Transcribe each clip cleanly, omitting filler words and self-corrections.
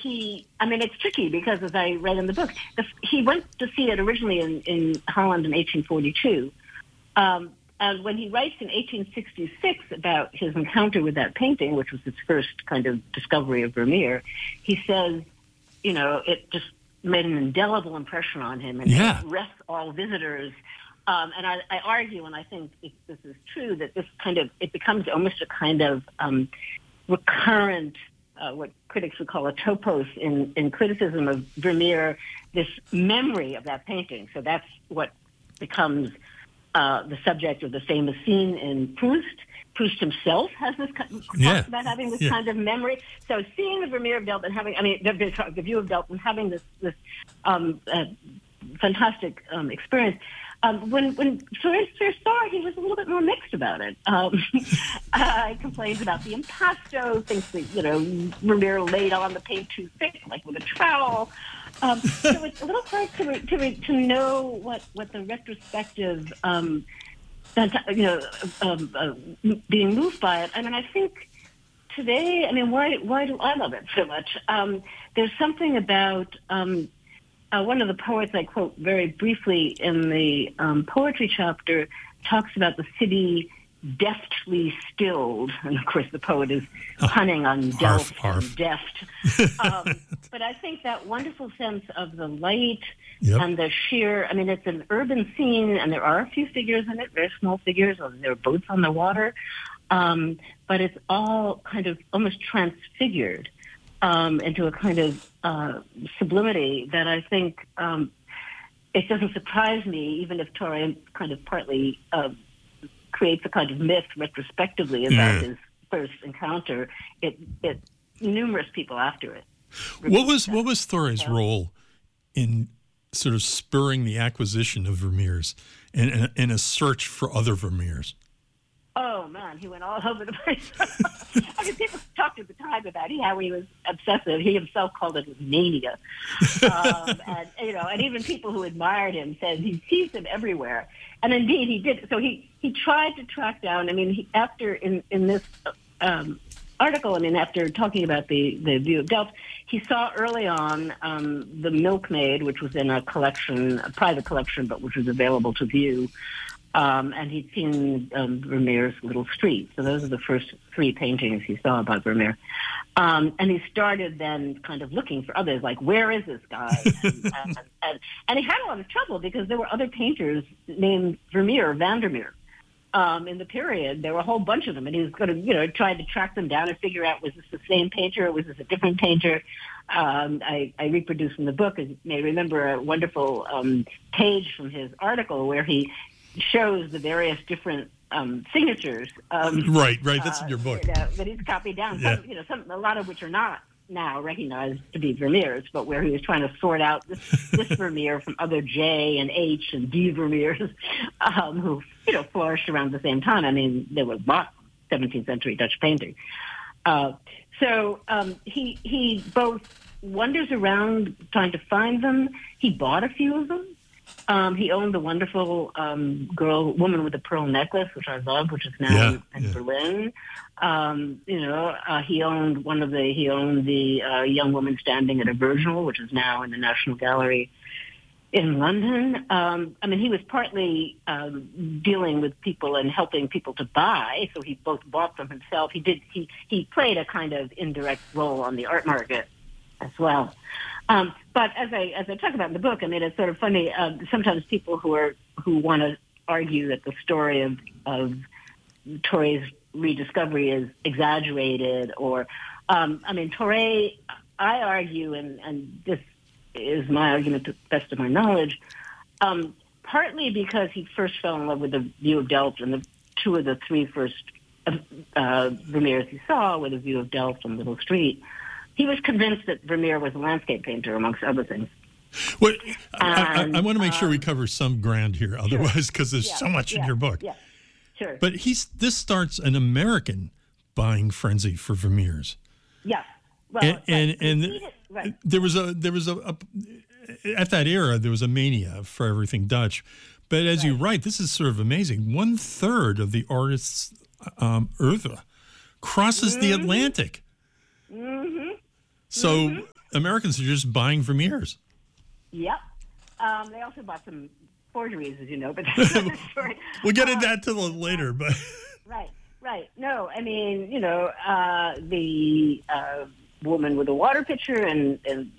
I mean, it's tricky because, as I read in the book, he went to see it originally in Holland in 1842. And when he writes in 1866 about his encounter with that painting, which was his first kind of discovery of Vermeer, he says, it just made an indelible impression on him, and it rests all visitors. And I argue, and I think this is true, that it becomes almost a kind of recurrent, what critics would call a topos in criticism of Vermeer, this memory of that painting. So that's what becomes the subject of the famous scene in Proust. Proust himself has this talks about having this kind of memory. So seeing the Vermeer of Delft and having, the view of Delft and having this fantastic experience. When Torres first saw it, he was a little bit more mixed about it. He complains about the impasto, thinks that, Vermeer laid on the paint too thick, like with a trowel. So it's a little hard to know what the retrospective, being moved by it. I mean, I think today, why do I love it so much? There's something about one of the poets I quote very briefly in the poetry chapter talks about the city deftly stilled, and of course the poet is punning on Delft and deft. But I think that wonderful sense of the light and the sheer, it's an urban scene, and there are a few figures in it, very small figures, and there are boats on the water, but it's all kind of almost transfigured into a kind of sublimity that I think it doesn't surprise me, even if Torre kind of partly creates a kind of myth retrospectively about his first encounter. It numerous people after it. What was Torre's role in sort of spurring the acquisition of Vermeers and a search for other Vermeers? Oh, man, he went all over the place. People talked at the time about how he was obsessive. He himself called it mania. And even people who admired him said he sees him everywhere. And indeed, he did. So he tried to track down, after in this article, after talking about the view of Delft, he saw early on the Milkmaid, which was in a private collection, but which was available to view. And he'd seen Vermeer's Little Street. So those are the first three paintings he saw about Vermeer. And he started then kind of looking for others, like, where is this guy? And he had a lot of trouble because there were other painters named Vermeer, Vandermeer. In the period, there were a whole bunch of them, and he was going to, try to track them down and figure out, was this the same painter or was this a different painter? I reproduced in the book, as you may remember, a wonderful page from his article where he shows the various different signatures. Right. That's in your book. That he's copied down. A lot of which are not now recognized to be Vermeers, but where he was trying to sort out this Vermeer from other J and H and D Vermeers who flourished around the same time. There was a lot of 17th century Dutch painting. So he both wanders around trying to find them. He bought a few of them. He owned the wonderful woman with the pearl necklace, which I love, which is now in Berlin. He owned the young woman standing at a Virginal, which is now in the National Gallery in London. He was partly dealing with people and helping people to buy, so he both bought them himself. He played a kind of indirect role on the art market as well. But as I talk about in the book, it's sort of funny. Sometimes people who want to argue that the story of Torre's rediscovery is exaggerated, or Torre, I argue, and this is my argument to the best of my knowledge, partly because he first fell in love with the view of Delft, and the two of the three first Vermeers he saw were the view of Delft and Little Street. He was convinced that Vermeer was a landscape painter, amongst other things. Well, I want to make sure we cover some ground here, otherwise, because there's so much in your book. Yeah, sure. But this starts an American buying frenzy for Vermeers. Yeah. Well, there was a at that era there was a mania for everything Dutch. But as you write, this is sort of amazing. 1/3 of the artist's oeuvre crosses the Atlantic. Mm-hmm. So Americans are just buying Vermeers. Yep. They also bought some forgeries, as you know, but that's another story. We'll get into that later, but right. No, I mean, the woman with the water pitcher and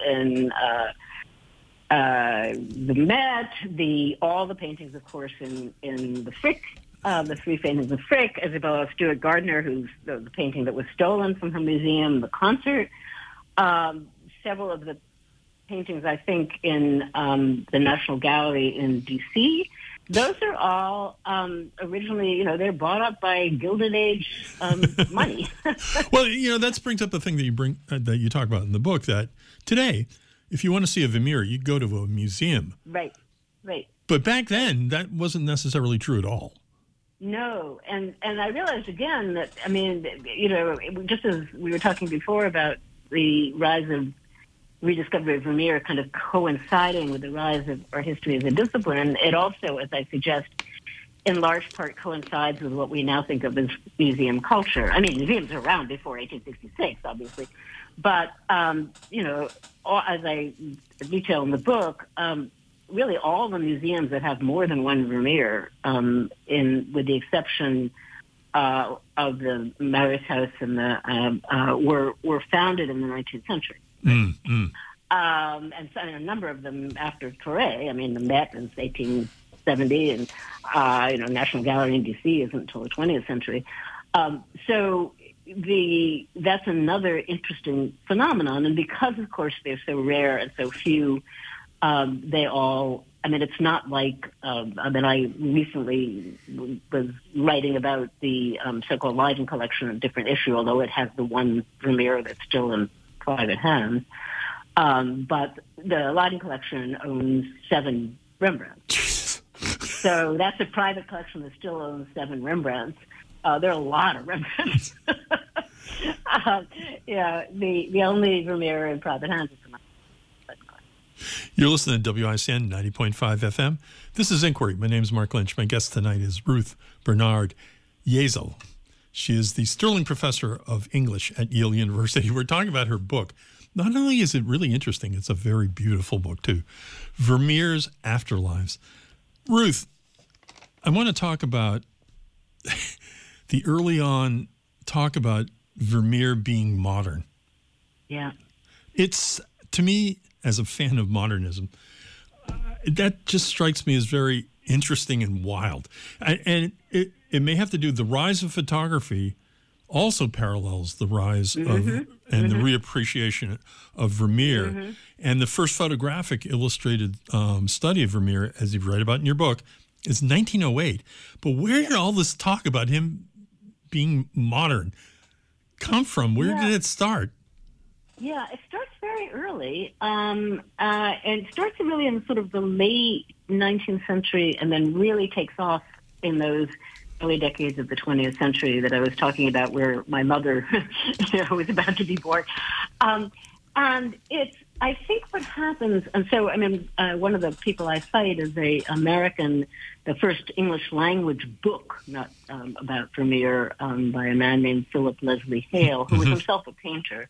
the Met, all the paintings, of course, in the Frick, the three paintings of Frick, Isabella Stewart Gardner, who's the painting that was stolen from her museum, the concert, several of the paintings, I think, in the National Gallery in D.C. Those are all originally, they're bought up by Gilded Age money. Well, that brings up the thing that you talk about in the book, that today, if you want to see a Vermeer, you go to a museum. Right. But back then, that wasn't necessarily true at all. No, and I realized again that, I mean, just as we were talking before about the rise of rediscovery of Vermeer kind of coinciding with the rise of art history as a discipline, it also, as I suggest, in large part coincides with what we now think of as museum culture. I mean, museums are around before 1866, obviously. But, as I detail in the book, really all the museums that have more than one Vermeer, with the exception of the Mauritshuis and were founded in the 19th century. And a number of them after Touré. I mean, the Met is 1870, and National Gallery in D.C. isn't until the 20th century. So that's another interesting phenomenon, and because, of course, they're so rare and so few, they all. I mean, it's not like. I recently was writing about the so-called Leiden collection, a different issue, although it has the one Vermeer that's still in private hands. But the Leiden collection owns 7 Rembrandts. So that's a private collection that still owns 7 Rembrandts. There are a lot of Rembrandts. The only Vermeer in private hands is the. You're listening to WICN 90.5 FM. This is Inquiry. My name is Mark Lynch. My guest tonight is Ruth Bernard Yezel. She is the Sterling Professor of English at Yale University. We're talking about her book. Not only is it really interesting, it's a very beautiful book, too. Vermeer's Afterlives. Ruth, I want to talk about the early on talk about Vermeer being modern. Yeah. It's, to me, as a fan of modernism, that just strikes me as very interesting and wild. And it may have to do, the rise of photography also parallels the rise of the reappreciation of Vermeer. And the first photographic illustrated study of Vermeer, as you write about in your book, is 1908. But where did all this talk about him being modern come from? Where did it start? Yeah, it starts very early, and it starts really in sort of the late 19th century, and then really takes off in those early decades of the 20th century that I was talking about, where my mother was about to be born. And it's, I think what happens, and so, I mean, one of the people I cite is the first English language book, not about Vermeer, by a man named Philip Leslie Hale, who was himself a painter.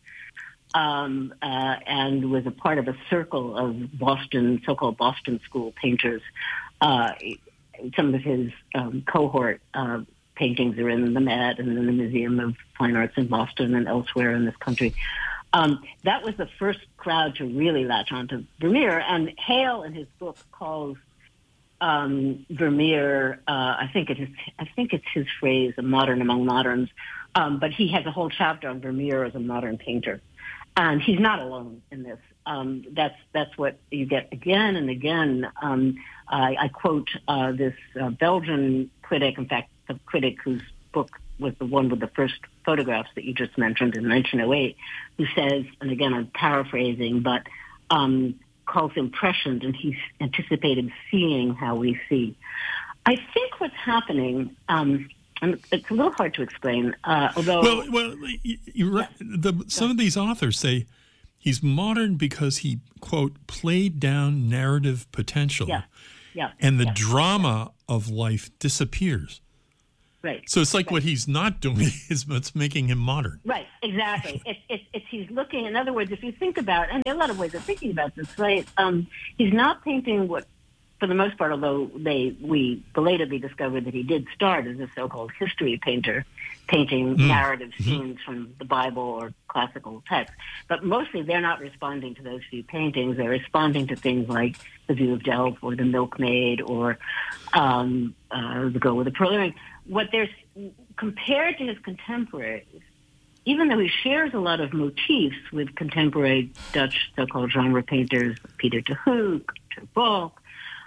And was a part of a circle of Boston, so-called Boston School painters. Some of his cohort paintings are in the Met and in the Museum of Fine Arts in Boston and elsewhere in this country. That was the first crowd to really latch onto Vermeer, and Hale in his book calls Vermeer, I think it's his phrase, a modern among moderns, but he has a whole chapter on Vermeer as a modern painter. And he's not alone in this. That's what you get again and again. I quote this Belgian critic, in fact, the critic whose book was the one with the first photographs that you just mentioned in 1908, who says, and again I'm paraphrasing, but calls him prescient, and he's anticipated seeing how we see. I think what's happening, and it's a little hard to explain, although... Well, you're right. Some of these authors say he's modern because he, quote, played down narrative potential, and the drama of life disappears. Right. So it's like right. what he's not doing is what's making him modern. Right, exactly. It's he's looking. In other words, if you think about, and there are a lot of ways of thinking about this, right? He's not painting what, for the most part, although we belatedly discovered that he did start as a so-called history painter, painting narrative scenes from the Bible or classical text. But mostly, they're not responding to those few paintings. They're responding to things like The View of Delft or The Milkmaid or The Girl with the Pearl Earring. What there's compared to his contemporaries, even though he shares a lot of motifs with contemporary Dutch so-called genre painters, Peter de Hoek, Ter Balk,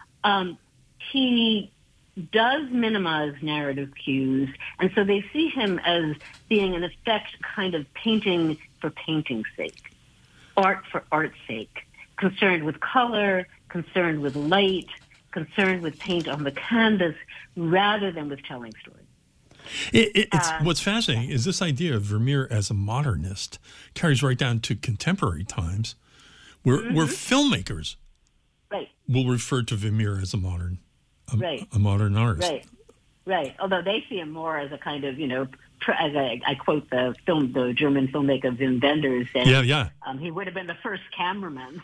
he does minimize narrative cues, and so they see him as being, in effect, kind of painting for painting's sake, art for art's sake, concerned with color, concerned with light, concerned with paint on the canvas, rather than with telling stories. It's what's fascinating is this idea of Vermeer as a modernist carries right down to contemporary times, where filmmakers will refer to Vermeer as a modern artist. Right. Although they see him more as a kind of, as I quote the German filmmaker Wim Wenders saying, he would have been the first cameraman.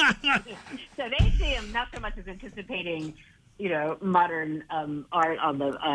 So they see him not so much as anticipating, modern art on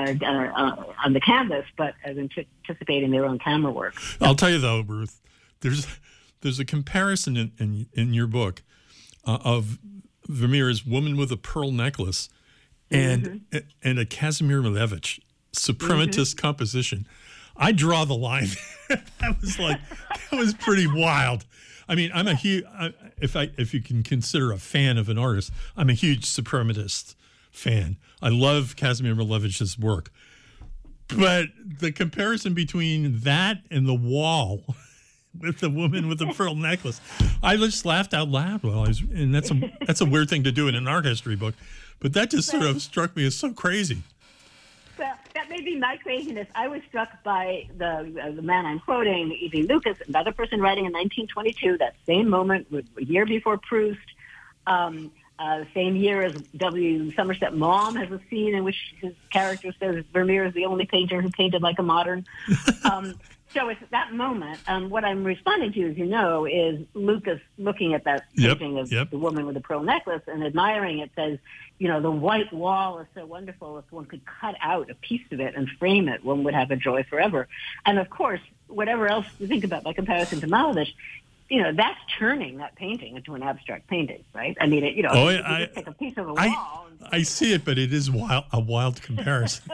the canvas, but as anticipating their own camera work. I'll tell you though, Ruth, there's a comparison in your book of Vermeer's Woman with a Pearl Necklace and a Kazimir Malevich suprematist composition. I draw the line. That was pretty wild. I mean, I'm a huge, if you can consider a fan of an artist, I'm a huge suprematist fan. I love Kazimir Malevich's work. But the comparison between that and The Wall with the woman with the pearl necklace, I just laughed out loud and that's a weird thing to do in an art history book. But that just sort of struck me as so crazy. Well, that may be my craziness. I was struck by the man I'm quoting, E.V. Lucas, another person writing in 1922, that same moment, a year before Proust, same year as W. Somerset Maugham has a scene in which his character says Vermeer is the only painter who painted like a modern. So it's that moment. What I'm responding to, as you know, is Lucas looking at that painting of the woman with the pearl necklace and admiring it, says, the white wall is so wonderful. If one could cut out a piece of it and frame it, one would have a joy forever. And of course, whatever else you think about by comparison to Malevich, that's turning that painting into an abstract painting, right? I mean, you just take a piece of the wall. I see it, but it is a wild comparison.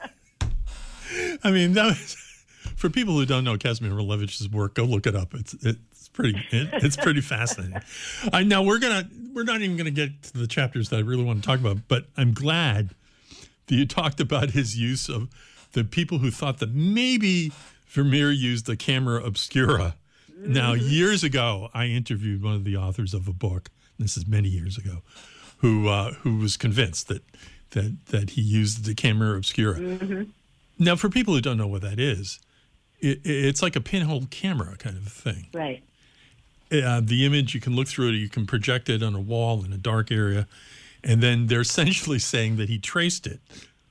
I mean, that was, for people who don't know Kazimir Malevich's work, go look it up. It's pretty fascinating. Now we're not even gonna get to the chapters that I really want to talk about, but I'm glad that you talked about his use of the people who thought that maybe Vermeer used the camera obscura. Now, years ago, I interviewed one of the authors of a book. This is many years ago, who was convinced that he used the camera obscura. Now, for people who don't know what that is, it's like a pinhole camera kind of thing. Right. The image, you can look through it, you can project it on a wall in a dark area, and then they're essentially saying that he traced it.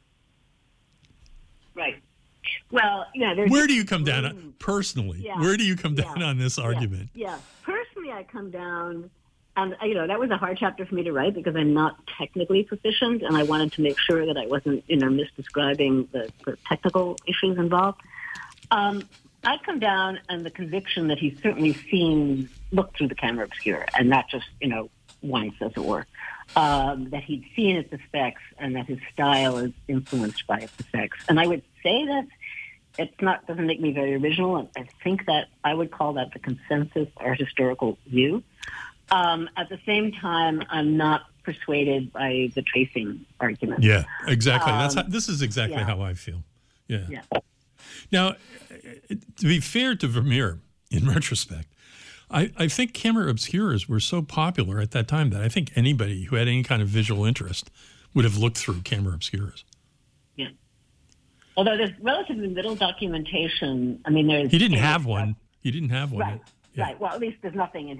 Right. Well, where do you come down on, personally? Yeah. Where do you come down on this argument? Yeah. Personally, I come down, and that was a hard chapter for me to write because I'm not technically proficient, and I wanted to make sure that I wasn't, misdescribing the technical issues involved. I come down on the conviction that he's certainly looked through the camera obscura, and not just, once, as it were. That he'd seen its effects and that his style is influenced by its effects. And I would say that doesn't make me very original. I think that I would call that the consensus art historical view. At the same time, I'm not persuaded by the tracing argument. Yeah, exactly. This is exactly how I feel. Yeah. Now, to be fair to Vermeer, in retrospect, I think camera obscuras were so popular at that time that I think anybody who had any kind of visual interest would have looked through camera obscuras. Yeah. Although there's relatively little documentation. I mean, He didn't have one. He didn't have one. Right. Yeah. Right. Well, at least there's nothing in his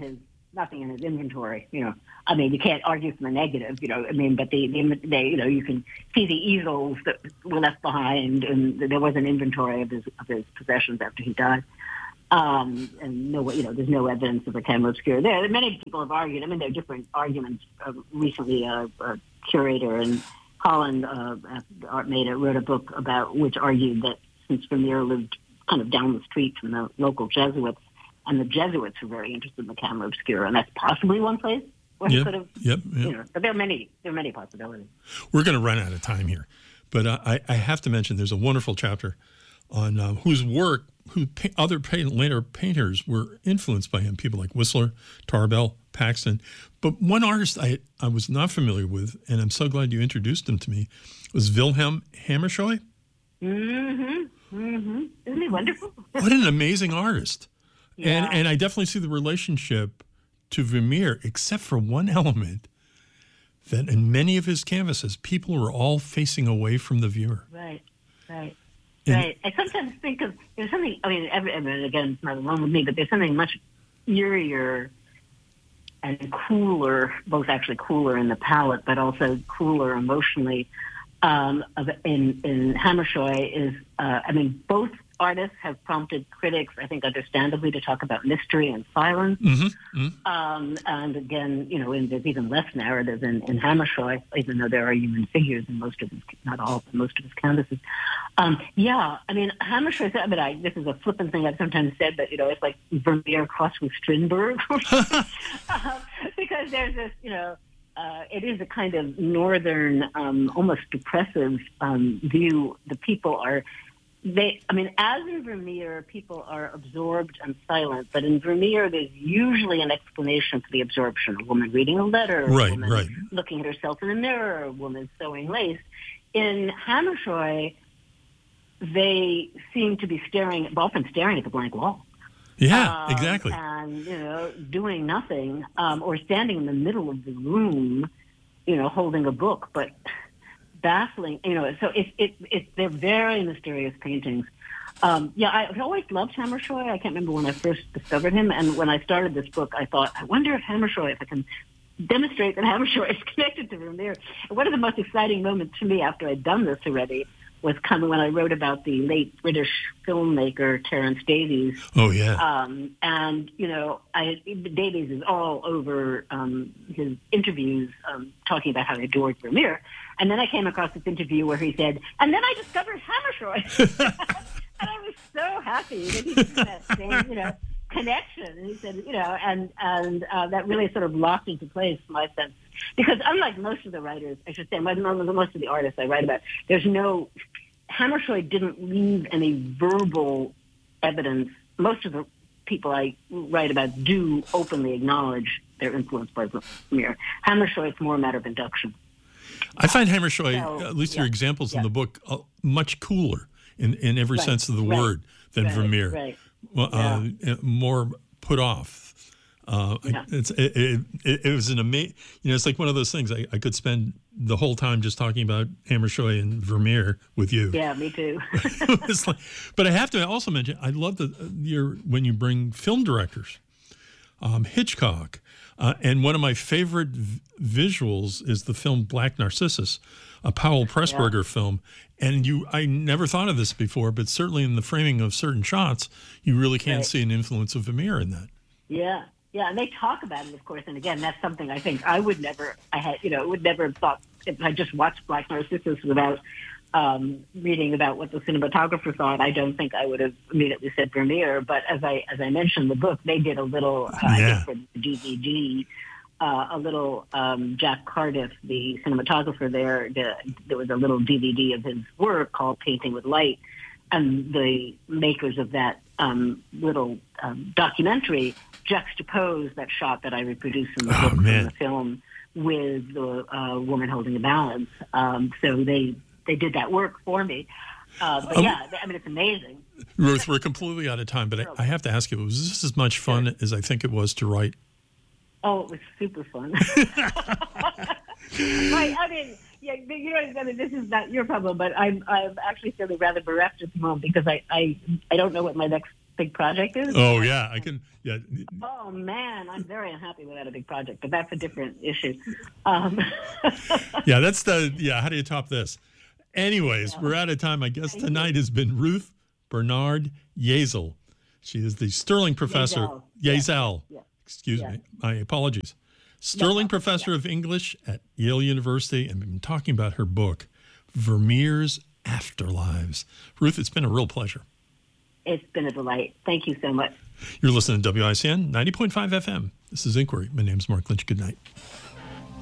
nothing in his inventory. You know, I mean, you can't argue from the negative. You know, I mean, but they you know, you can see the easels that were left behind, and there was an inventory of his possessions after he died. And no, you know, there's no evidence of a camera obscura there. Many people have argued. I mean, there are different arguments. Recently, a curator in Holland wrote a book about which argued that since Vermeer lived kind of down the street from the local Jesuits, and the Jesuits were very interested in the camera obscura, and that's possibly one place where he could have. Yep. You know, but there are many possibilities. We're going to run out of time here, but I have to mention there's a wonderful chapter on whose work, other later painters were influenced by him, people like Whistler, Tarbell, Paxton. But one artist I was not familiar with, and I'm so glad you introduced him to me, was Wilhelm Hammershøi. Isn't he wonderful? What an amazing artist. Yeah. And I definitely see the relationship to Vermeer, except for one element, that in many of his canvases, people were all facing away from the viewer. Right. Right. I sometimes think of there's something. I mean, again, it's not alone with me, but there's something much eerier and cooler, both actually cooler in the palette, but also cooler emotionally. In Hammershøi is, I mean, both artists have prompted critics, I think, understandably, to talk about mystery and silence. And again, you know, there's even less narrative in Hammershøi, even though there are human figures in most of his, not all, but most of his canvases. I mean, Hammershøi, this is a flippant thing I've sometimes said, but, you know, it's like Vermeer crossed with Strindberg. Because there's this, you know, it is a kind of northern, almost depressive view. The people are, as in Vermeer, people are absorbed and silent, but in Vermeer, there's usually an explanation for the absorption. A woman reading a letter, a woman looking at herself in the mirror, a woman sewing lace. In Hammershøi, they seem to be often staring at the blank wall. Yeah, exactly. And, you know, doing nothing, or standing in the middle of the room, you know, holding a book, but baffling, you know, so they're very mysterious paintings. I've always loved Hammershøi. I can't remember when I first discovered him, and when I started this book, I thought, I wonder if I can demonstrate that Hammershøi is connected to Vermeer. And one of the most exciting moments for me after I'd done this already was coming when I wrote about the late British filmmaker Terence Davies. Oh, yeah. And, you know, Davies is all over his interviews talking about how he adored Vermeer. And then I came across this interview where he said, and then I discovered Hammershøi. And I was so happy that he did that same, you know, connection. And he said, you know, and that really sort of locked into place my sense. Because unlike most of the writers, I should say, most of the artists I write about, Hammershøi didn't leave any verbal evidence. Most of the people I write about do openly acknowledge their influence by Vermeer. Hammershøi, it's more a matter of induction. I find Hammershøi, at least your examples in the book, much cooler in every sense of the word than Vermeer. Right. Well, more put off. It was an amazing, you know, it's like one of those things. I could spend the whole time just talking about Hammershøi and Vermeer with you. Yeah, me too. But I have to also mention, I love when you bring film directors, Hitchcock, and one of my favorite visuals is the film Black Narcissus, a Powell Pressburger film. And I never thought of this before, but certainly in the framing of certain shots, you really can see an influence of Vermeer in that. Yeah. Yeah, and they talk about it, of course. And again, that's something I think would never have thought if I just watched Black Narcissus without reading about what the cinematographer thought. I don't think I would have immediately said Vermeer. But as I mentioned in the book, they did a little, I think for the DVD, Jack Cardiff, the cinematographer there was a little DVD of his work called Painting with Light. And the makers of that little documentary juxtaposed that shot that I reproduced in the book from the film with the woman holding a balance. So they did that work for me. It's amazing. Ruth, we're completely out of time, but I have to ask you, was this as much fun as I think it was to write? Oh, it was super fun. This is not your problem, but I'm actually feeling rather bereft at the moment because I don't know what my next big project is? Oh, yeah. I can. Yeah. Oh, man, I'm very unhappy without a big project, but that's a different issue. Yeah, that's how do you top this? Anyways, we're out of time. My guest tonight has been Ruth Bernard Yezel. She is the Sterling Professor. Yezel. Yeah. Excuse me. My apologies. Sterling Professor of English at Yale University, and we've been talking about her book, Vermeer's Afterlives. Ruth, it's been a real pleasure. It's been a delight. Thank you so much. You're listening to WICN 90.5 FM. This is Inquiry. My name's Mark Lynch. Good night.